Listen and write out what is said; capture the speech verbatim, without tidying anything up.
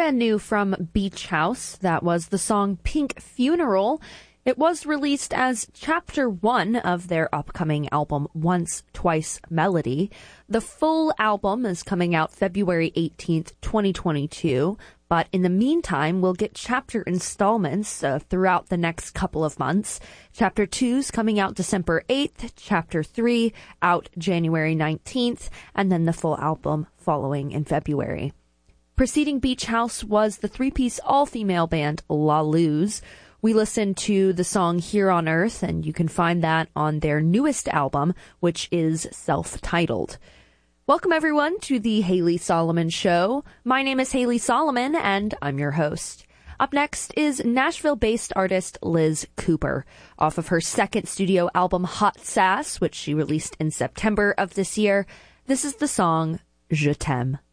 brand new from Beach House. That was the song Pink Funeral. It was released as chapter one of their upcoming album, Once, Twice, Melody. The full album is coming out February eighteenth, twenty twenty-two. But in the meantime, we'll get chapter installments uh, throughout the next couple of months. Chapter two's coming out December eighth, Chapter three out January nineteenth, and then the full album following in February. Preceding Beach House was the three-piece all-female band La Luz. We listened to the song Here on Earth, and you can find that on their newest album, which is self-titled. Welcome, everyone, to the Haley Solomon Show. My name is Haley Solomon, and I'm your host. Up next is Nashville-based artist Liz Cooper. Off of her second studio album, Hot Sass, which she released in September of this year, this is the song Je T'aime.